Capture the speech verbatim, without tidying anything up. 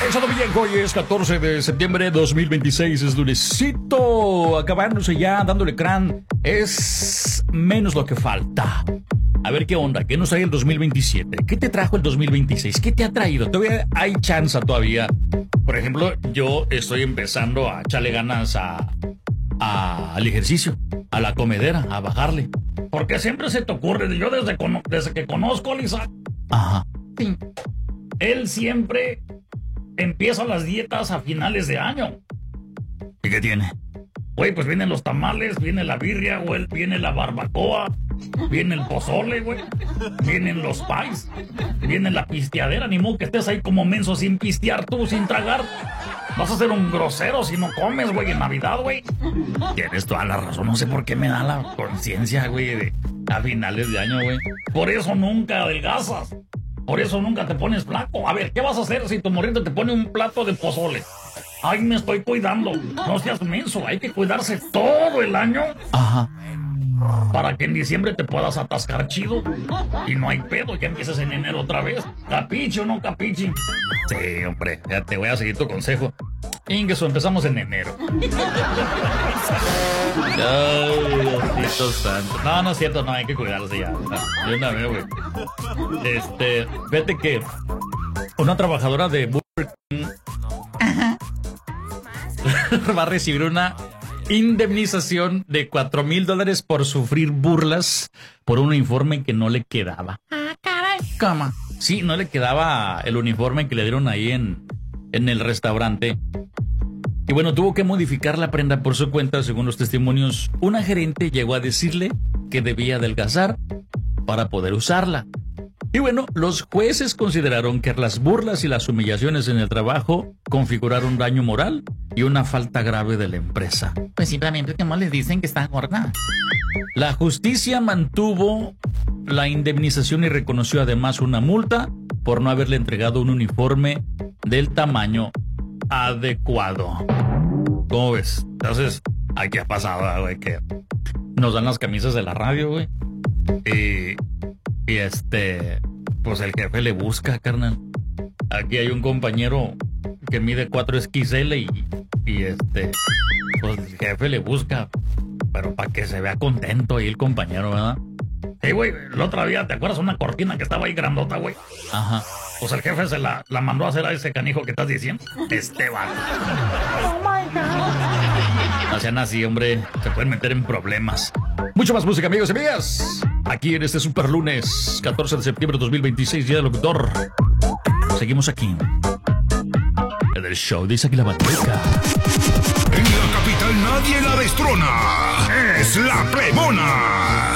Eso bien, hoy es catorce de septiembre de dos mil veintiséis, es lunesito, acabándose ya, dándole crán, es menos lo que falta. A ver qué onda, qué nos trae el dos mil veintisiete, qué te trajo el dos mil veintiséis, qué te ha traído, todavía hay chance todavía. Por ejemplo, yo estoy empezando a echarle ganas a, a, al ejercicio, a la comedera, a bajarle. Porque siempre se te ocurre, yo desde, desde que conozco a Lisa, ajá, sí, él siempre empieza las dietas a finales de año. ¿Y qué tiene? Güey, pues vienen los tamales, viene la birria, güey, viene la barbacoa, viene el pozole, güey, vienen los pies, viene la pisteadera, ni modo que estés ahí como menso sin pistear tú, sin tragar. Vas a ser un grosero si no comes, güey, en Navidad, güey. Tienes toda la razón, no sé por qué me da la conciencia, güey, de a finales de año, güey. Por eso nunca adelgazas. Por eso nunca te pones flaco. A ver, ¿qué vas a hacer si tu morrito te pone un plato de pozole? Ay, me estoy cuidando. No seas menso, hay que cuidarse todo el año. Ajá. Para que en diciembre te puedas atascar chido. Y no hay pedo, que empieces en enero otra vez. ¿Capichi o no capichi? Sí, hombre, ya te voy a seguir tu consejo. Ingeso, empezamos en enero. Ay, Diosito santo. No, no es cierto, no, hay que cuidarse ya. De una vez, güey. Este, vete que una trabajadora de Burger King va a recibir una indemnización de cuatro mil dólares por sufrir burlas por un uniforme que no le quedaba. Ah, caray. ¿Cómo? Sí, no le quedaba el uniforme que le dieron ahí en, en el restaurante. Y bueno, tuvo que modificar la prenda por su cuenta, según los testimonios. Una gerente llegó a decirle que debía adelgazar para poder usarla. Y bueno, los jueces consideraron que las burlas y las humillaciones en el trabajo configuraron daño moral y una falta grave de la empresa. Pues simplemente que no les dicen que está gorda. La justicia mantuvo la indemnización y reconoció además una multa por no haberle entregado un uniforme del tamaño adecuado. ¿Cómo ves? Entonces, aquí ha pasado, güey, que nos dan las camisas de la radio, güey. Y, y este, pues el jefe le busca, carnal. Aquí hay un compañero que mide cuatro equis ele y, y este, pues el jefe le busca, pero para que se vea contento ahí el compañero, ¿verdad? Hey, güey, el otro día, ¿te acuerdas una cortina que estaba ahí grandota, güey? Ajá. Pues el jefe se la, la mandó a hacer a ese canijo que estás diciendo. Esteban. Oh my God. No sean así, hombre. Se pueden meter en problemas. Mucho más música, amigos y amigas. Aquí en este super lunes, catorce de septiembre de dos mil veintiséis, Día del Locutor. Seguimos aquí. En el show de Isaac y la Bateca. En la capital nadie la destrona. Es la Plebona.